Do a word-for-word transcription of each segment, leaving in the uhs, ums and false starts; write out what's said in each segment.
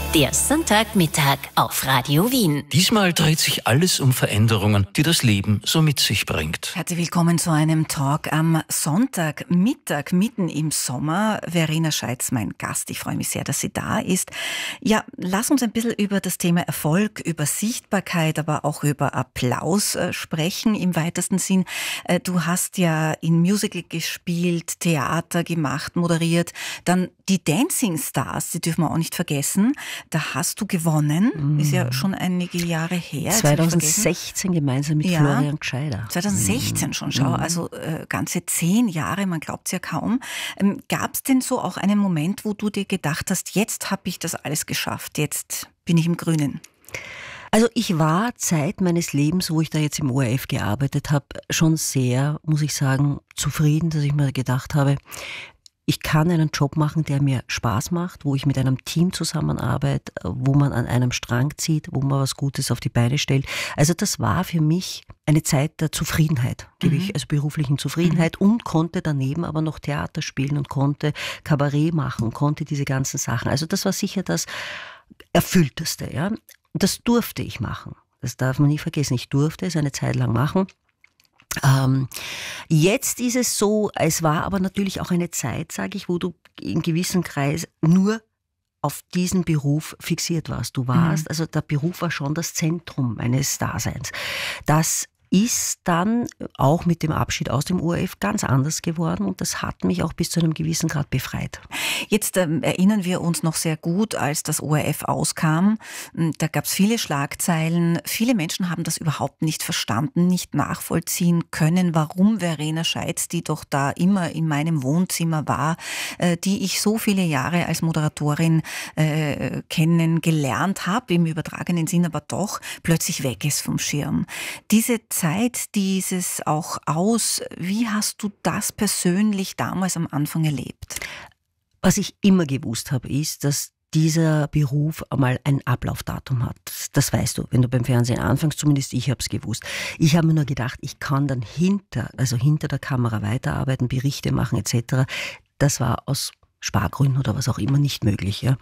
Der Sonntagmittag auf Radio Wien. Diesmal dreht sich alles um Veränderungen, die das Leben so mit sich bringt. Herzlich willkommen zu einem Talk am Sonntagmittag, mitten im Sommer. Verena Scheitz, mein Gast. Ich freue mich sehr, dass sie da ist. Ja, lass uns ein bisschen über das Thema Erfolg, über Sichtbarkeit, aber auch über Applaus äh, sprechen im weitesten Sinn. Äh, du hast ja in Musical gespielt, Theater gemacht, moderiert. Dann die Dancing Stars, die dürfen wir auch nicht vergessen. Da hast du gewonnen, mm. ist ja schon einige Jahre her. zwanzig gemeinsam mit ja, Florian Gscheider. zwanzig sechzehn schon, schau, also äh, ganze zehn Jahre, man glaubt es ja kaum. Ähm, Gab es denn so auch einen Moment, wo du dir gedacht hast, jetzt habe ich das alles geschafft, jetzt bin ich im Grünen? Also ich war Zeit meines Lebens, wo ich da jetzt im O R F gearbeitet habe, schon sehr, muss ich sagen, zufrieden, dass ich mir gedacht habe, ich kann einen Job machen, der mir Spaß macht, wo ich mit einem Team zusammenarbeite, wo man an einem Strang zieht, wo man was Gutes auf die Beine stellt. Also das war für mich eine Zeit der Zufriedenheit, gebe Mhm. ich, also beruflichen Zufriedenheit, und konnte daneben aber noch Theater spielen und konnte Kabarett machen und konnte diese ganzen Sachen. Also das war sicher das Erfüllteste. Ja? Und das durfte ich machen. Das darf man nie vergessen. Ich durfte es eine Zeit lang machen. Ähm, jetzt ist es so, es war aber natürlich auch eine Zeit, sage ich, wo du in gewissen Kreis nur auf diesen Beruf fixiert warst. Du warst, mhm. also der Beruf war schon das Zentrum meines Daseins. Das ist dann auch mit dem Abschied aus dem O R F ganz anders geworden, und das hat mich auch bis zu einem gewissen Grad befreit. Jetzt ähm, erinnern wir uns noch sehr gut, als das O R F auskam. Da gab es viele Schlagzeilen. Viele Menschen haben das überhaupt nicht verstanden, nicht nachvollziehen können, warum Verena Scheitz, die doch da immer in meinem Wohnzimmer war, äh, die ich so viele Jahre als Moderatorin äh, kennengelernt habe, im übertragenen Sinn aber doch, plötzlich weg ist vom Schirm. Diese Zeit, dieses auch aus, wie hast du das persönlich damals am Anfang erlebt? Was ich immer gewusst habe, ist, dass dieser Beruf einmal ein Ablaufdatum hat. Das weißt du, wenn du beim Fernsehen anfängst, zumindest ich habe es gewusst. Ich habe mir nur gedacht, ich kann dann hinter, also hinter der Kamera weiterarbeiten, Berichte machen et cetera. Das war aus Spargründen oder was auch immer nicht möglich. Ja.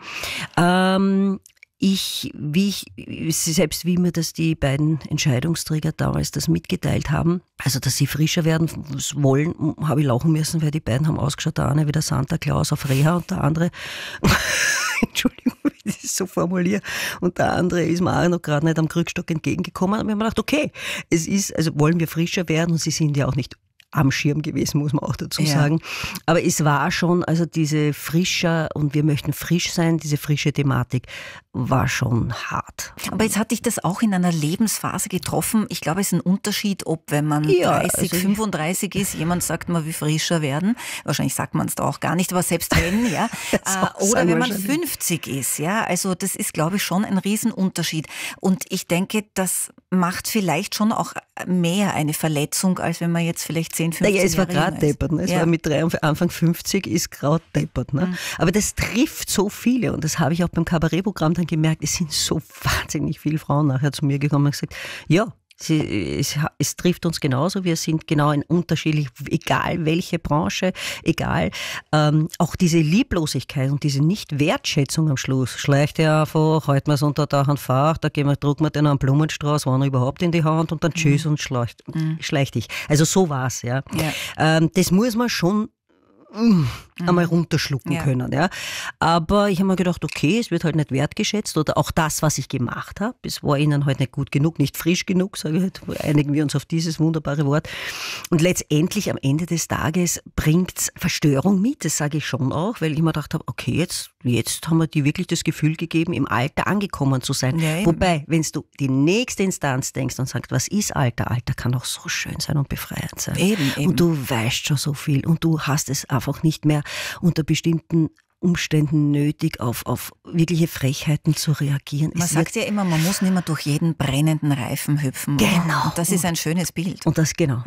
Ähm, Ich, wie ich, selbst wie mir das die beiden Entscheidungsträger damals das mitgeteilt haben, also dass sie frischer werden wollen, habe ich lachen müssen, weil die beiden haben ausgeschaut, der eine wie der Santa Claus auf Reha und der andere, Entschuldigung, wie ich das so formuliere, und der andere ist mir auch noch gerade nicht am Krückstock entgegengekommen, und wir haben gedacht, okay, es ist, also wollen wir frischer werden, und sie sind ja auch nicht am Schirm gewesen, muss man auch dazu ja. sagen. Aber es war schon, also diese frischer, und wir möchten frisch sein, diese frische Thematik war schon hart. Aber jetzt hat dich das auch in einer Lebensphase getroffen. Ich glaube, es ist ein Unterschied, ob wenn man Ja, dreißig, also fünfunddreißig ist, jemand sagt, man will frischer werden. Wahrscheinlich sagt man es da auch gar nicht, aber selbst wenn, ja. auch Oder sein wenn man wahrscheinlich. fünfzig ist, ja. Also das ist, glaube ich, schon ein Riesenunterschied. Und ich denke, das macht vielleicht schon auch mehr eine Verletzung, als wenn man jetzt vielleicht zehn, fünfzehn Naja, es war Jahre gerade jünger ist. deppert. Ne? Es Ja. war mit drei, Anfang fünfzig ist gerade deppert. Ne? Mhm. Aber das trifft so viele, und das habe ich auch beim Kabarettprogramm dann gemerkt. Es sind so wahnsinnig viele Frauen nachher zu mir gekommen und gesagt, ja, Sie, es, es trifft uns genauso, wir sind genau in unterschiedlich, egal welche Branche, egal, ähm, auch diese Lieblosigkeit und diese Nicht-Wertschätzung am Schluss, schleicht ja einfach, halten wir es unter Dach und Fach, da gehen wir, drucken wir den einen Blumenstrauß, wann er überhaupt in die Hand, und dann tschüss und schleicht, Mhm. schleicht ich. Also so war's, ja. Ja. Ähm, das muss man schon mm, einmal runterschlucken Ja. können. Ja. Aber ich habe mir gedacht, okay, es wird halt nicht wertgeschätzt, oder auch das, was ich gemacht habe, es war ihnen halt nicht gut genug, nicht frisch genug, sage ich halt, einigen wir uns auf dieses wunderbare Wort. Und letztendlich am Ende des Tages bringt es Verstörung mit, das sage ich schon auch, weil ich mir gedacht habe, okay, jetzt, jetzt haben wir dir wirklich das Gefühl gegeben, im Alter angekommen zu sein. Ja, eben. Wobei, wenn du die nächste Instanz denkst und sagst, was ist Alter? Alter kann auch so schön sein und befreiend sein. Eben, eben. Und du weißt schon so viel, und du hast es einfach nicht mehr unter bestimmten Umständen nötig, auf, auf wirkliche Frechheiten zu reagieren. Man Es sagt ja immer, man muss nicht mehr durch jeden brennenden Reifen hüpfen. Genau. Und das ist ein schönes Bild. Und das, genau.